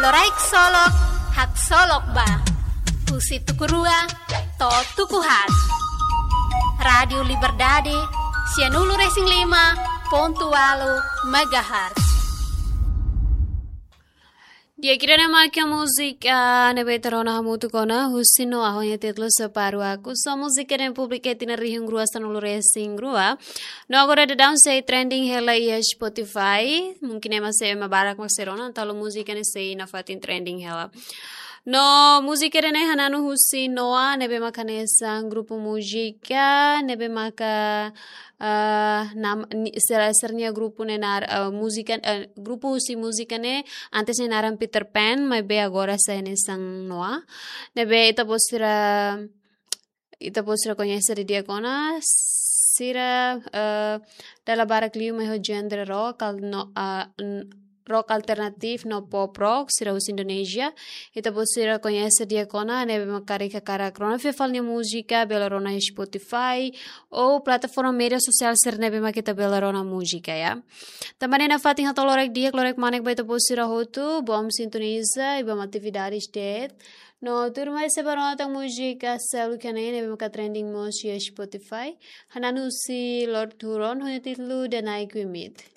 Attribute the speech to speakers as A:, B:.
A: Loraik solok, hak solok ba. Husi tukurua, to tukuhat. Radio Liberdade, Sianulu Racing 5.8 MHz.
B: Dia kira nama kia musika nebe terona hamutu kona husino ahonya titlo separu aku so musika dan publik tina rihung grua sanulu racing grua no agora de down say trending hela ia Spotify mungkin ema se ema barak makserona talo musika ne sei na fatin trending hela no musika ne hananu husi noa nebe makane sang grupo musika nebe maka sernya grupo nenar música grupo si música ne antes nenaram Peter Pan mas be agora sai nesang Noah nebe ita posira conhecer dia kona sira dalla barakliu mai ho genre rock rock alternatif no pop rock sira us Indonesia ita posira conhecer dia kona nebe makarika cara krona fefalnya música belarona Spotify ou plataforma media sosial ser nebe makita belarona música ya também na fatin hatolorek dia klorek manek baita posira hotu bom sintoniza e bom atividades det no turma esse baronata música selu kanai nebe maka trending música Spotify hananu si Lord Huron ho titlu danai kuimit